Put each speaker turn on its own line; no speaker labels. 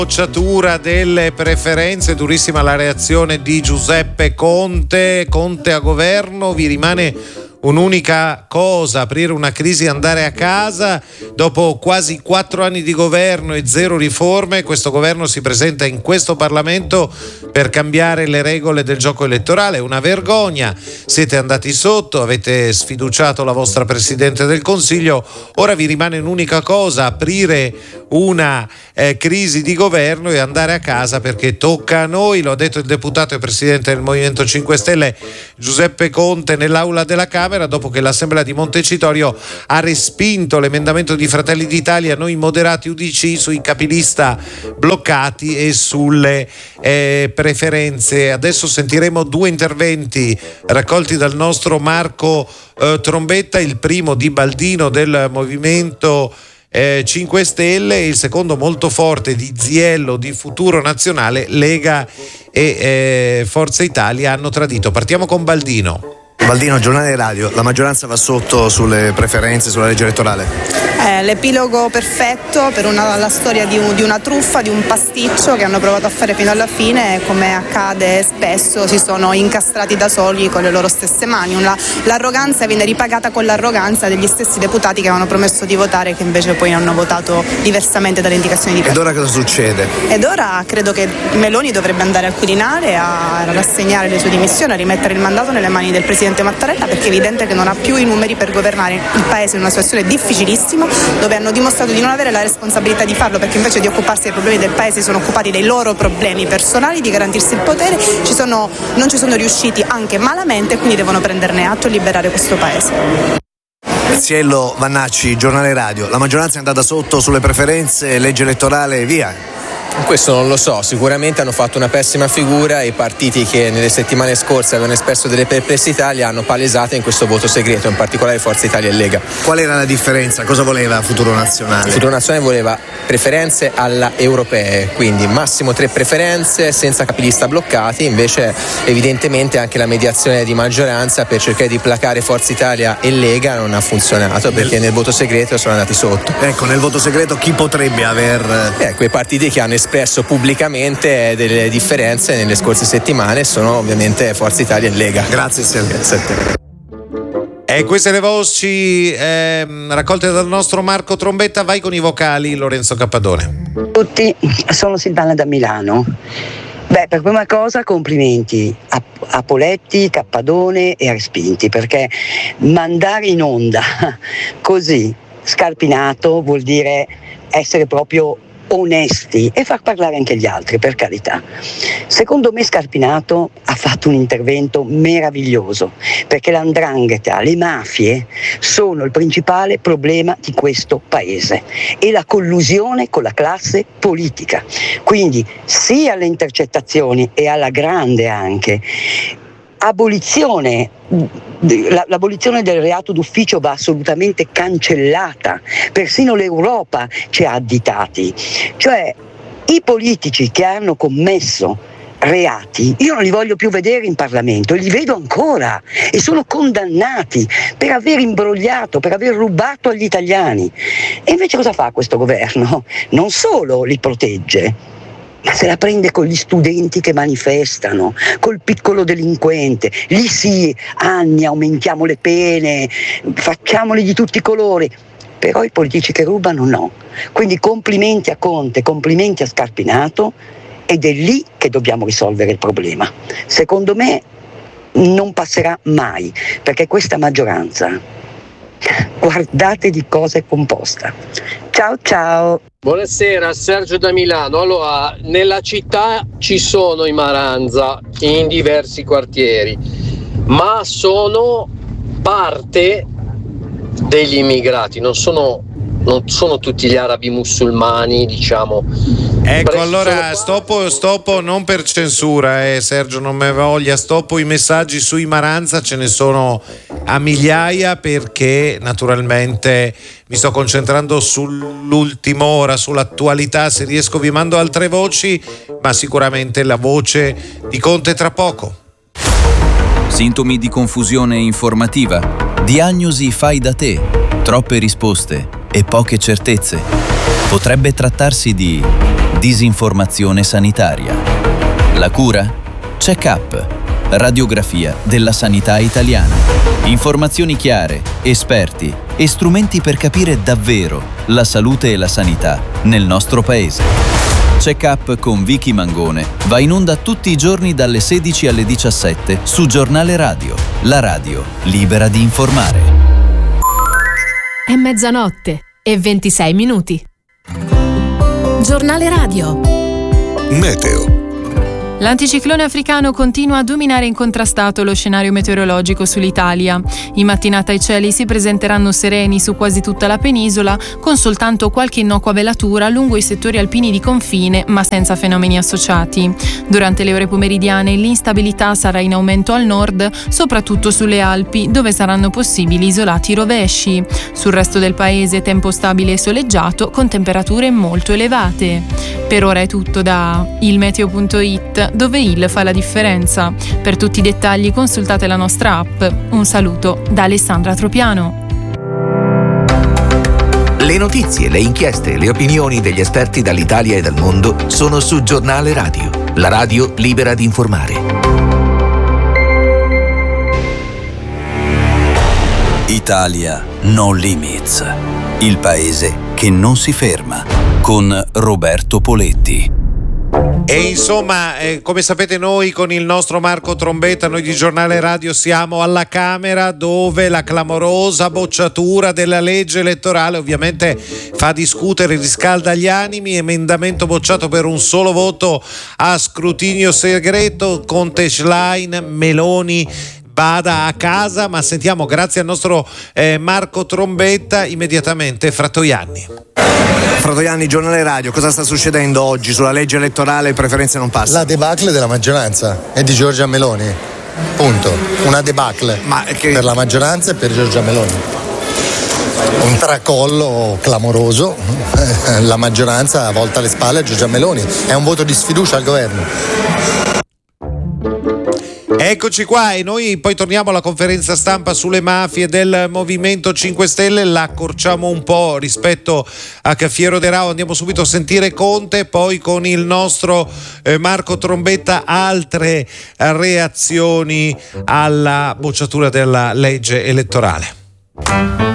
Bocciatura delle preferenze, durissima la reazione di Giuseppe Conte a governo. Vi rimane un'unica cosa: aprire una crisi e andare a casa. Dopo quasi 4 anni di governo e 0 riforme, questo governo si presenta in questo Parlamento per cambiare le regole del gioco elettorale. Una vergogna, siete andati sotto, avete sfiduciato la vostra Presidente del Consiglio. Ora vi rimane un'unica cosa: aprire una crisi di governo e andare a casa, perché tocca a noi. Lo ha detto il deputato e presidente del Movimento 5 Stelle Giuseppe Conte nell'aula della Camera, dopo che l'Assemblea di Montecitorio ha respinto l'emendamento di Fratelli d'Italia, noi moderati UDC, sui capilista bloccati e sulle preferenze. Adesso sentiremo 2 interventi raccolti dal nostro Marco Trombetta, il primo di Baldino del Movimento 5 Stelle e il secondo molto forte di Ziello di Futuro Nazionale. Lega e Forza Italia hanno tradito. Partiamo con Baldino.
Baldino, giornale radio, la maggioranza va sotto sulle preferenze, sulla legge elettorale.
L'epilogo perfetto per la storia di una truffa, di un pasticcio che hanno provato a fare fino alla fine, e come accade spesso si sono incastrati da soli con le loro stesse mani. L'arroganza viene ripagata con l'arroganza degli stessi deputati che avevano promesso di votare, che invece poi hanno votato diversamente dalle indicazioni di Ed
ora cosa succede?
Ed ora credo che Meloni dovrebbe andare al Quirinale a rassegnare le sue dimissioni, a rimettere il mandato nelle mani del Presidente Mattarella, perché è evidente che non ha più i numeri per governare il Paese in una situazione difficilissima, dove hanno dimostrato di non avere la responsabilità di farlo, perché invece di occuparsi dei problemi del Paese sono occupati dei loro problemi personali, di garantirsi il potere. Non ci sono riusciti anche malamente, quindi devono prenderne atto e liberare questo Paese.
Ziello, Vannacci, giornale radio, la maggioranza è andata sotto sulle preferenze, legge elettorale, via.
Questo non lo so, sicuramente hanno fatto una pessima figura e i partiti che nelle settimane scorse avevano espresso delle perplessità li hanno palesate in questo voto segreto, in particolare Forza Italia e Lega.
Qual era la differenza? Cosa voleva Futuro Nazionale?
Futuro Nazionale voleva preferenze alla europee, quindi massimo 3 preferenze senza capilista bloccati. Invece evidentemente anche la mediazione di maggioranza per cercare di placare Forza Italia e Lega non ha funzionato, perché nel voto segreto sono andati sotto.
Ecco, nel voto segreto chi potrebbe aver...
quei partiti che hanno espresso pubblicamente delle differenze nelle scorse settimane sono ovviamente Forza Italia e Lega.
Grazie Silvia.
E queste le voci raccolte dal nostro Marco Trombetta. Vai con i vocali, Lorenzo Cappadone.
Tutti, sono Silvana da Milano. Per prima cosa complimenti a Poletti, Cappadone e a Respinti, perché mandare in onda così scarpinato vuol dire essere proprio onesti e far parlare anche gli altri, per carità. Secondo me Scarpinato ha fatto un intervento meraviglioso, perché l''ndrangheta, le mafie sono il principale problema di questo paese e la collusione con la classe politica. Quindi sia alle intercettazioni e alla grande anche l'abolizione del reato d'ufficio va assolutamente cancellata, persino l'Europa ci ha additati. Cioè i politici che hanno commesso reati io non li voglio più vedere in Parlamento, li vedo ancora e sono condannati per aver imbrogliato, per aver rubato agli italiani. E invece cosa fa questo governo? Non solo li protegge, ma se la prende con gli studenti che manifestano, col piccolo delinquente. Lì sì, anni, aumentiamo le pene, facciamoli di tutti i colori. Però i politici che rubano no. Quindi complimenti a Conte, complimenti a Scarpinato, ed è lì che dobbiamo risolvere il problema. Secondo me non passerà mai, perché questa maggioranza, guardate di cosa è composta. Ciao ciao.
Buonasera, Sergio da Milano. Allora, nella città ci sono i Maranza in diversi quartieri, ma sono parte degli immigrati, non sono tutti gli arabi musulmani, diciamo.
Ecco, allora stoppo non per censura, Sergio, non me voglia, stoppo i messaggi sui Maranza, ce ne sono a migliaia, perché naturalmente mi sto concentrando sull'ultima ora, sull'attualità. Se riesco vi mando altre voci, ma sicuramente la voce di Conte tra poco.
Sintomi di confusione informativa, diagnosi fai da te, troppe risposte e poche certezze. Potrebbe trattarsi di disinformazione sanitaria. La cura? Check-up. Radiografia della sanità italiana. Informazioni chiare, esperti e strumenti per capire davvero la salute e la sanità nel nostro paese. Check-up con Vicky Mangone va in onda tutti i giorni dalle 16 alle 17 su Giornale Radio, la radio libera di informare.
È mezzanotte e 26 minuti. Giornale Radio.
Meteo.
L'anticiclone africano continua a dominare incontrastato lo scenario meteorologico sull'Italia. In mattinata i cieli si presenteranno sereni su quasi tutta la penisola, con soltanto qualche innocua velatura lungo i settori alpini di confine, ma senza fenomeni associati. Durante le ore pomeridiane l'instabilità sarà in aumento al nord, soprattutto sulle Alpi, dove saranno possibili isolati rovesci. Sul resto del paese tempo stabile e soleggiato, con temperature molto elevate. Per ora è tutto da ilmeteo.it, dove il fa la differenza. Per tutti i dettagli consultate la nostra app. Un saluto da Alessandra Tropiano.
Le notizie, le inchieste, le opinioni degli esperti dall'Italia e dal mondo sono su Giornale Radio, la radio libera di informare.
Italia No Limits. Il paese che non si ferma. Con Roberto Poletti.
E insomma, come sapete noi con il nostro Marco Trombetta, noi di Giornale Radio siamo alla Camera, dove la clamorosa bocciatura della legge elettorale ovviamente fa discutere, riscalda gli animi. Emendamento bocciato per un solo voto a scrutinio segreto. Conte, Schlein, Meloni vada a casa. Ma sentiamo, grazie al nostro Marco Trombetta, immediatamente Fratoianni.
Fratoianni, Giornale Radio, cosa sta succedendo oggi sulla legge elettorale preferenze non passa?
La debacle della maggioranza è di Giorgia Meloni, punto. Una debacle per la maggioranza e per Giorgia Meloni. Un tracollo clamoroso, la maggioranza volta le spalle a Giorgia Meloni, è un voto di sfiducia al governo.
Eccoci qua, e noi poi torniamo alla conferenza stampa sulle mafie del Movimento 5 Stelle. La accorciamo un po' rispetto a Cafiero De Rao, andiamo subito a sentire Conte, poi con il nostro Marco Trombetta altre reazioni alla bocciatura della legge elettorale.